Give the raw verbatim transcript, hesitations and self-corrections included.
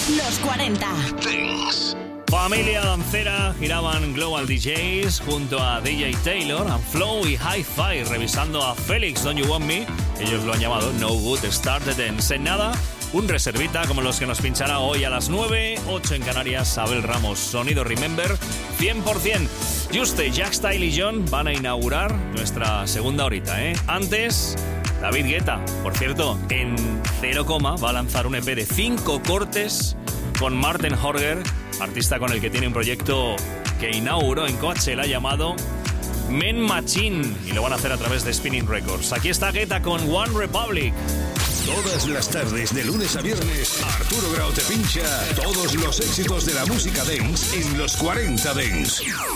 Los cuarenta. Dance. Familia Dancera giraban Global D Js junto a D J Taylor, and Flow y Hi-Fi revisando a Felix, Don't You Want Me. Ellos lo han llamado No Good Start the Dance. En nada, un reservita como los que nos pinchará hoy a las nueve, ocho en Canarias, Abel Ramos. Sonido Remember, cien por ciento. Juste, Jack Style y John van a inaugurar nuestra segunda horita, ¿eh? Antes, David Guetta, por cierto, en cero coma va a lanzar un E P de cinco cortes con Martin Horger, artista con el que tiene un proyecto que inauguró en Coachella llamado Men Machine, y lo van a hacer a través de Spinning Records. Aquí está Guetta con One Republic. Todas las tardes, de lunes a viernes, Arturo Grau te pincha todos los éxitos de la música dance en los cuarenta Dance.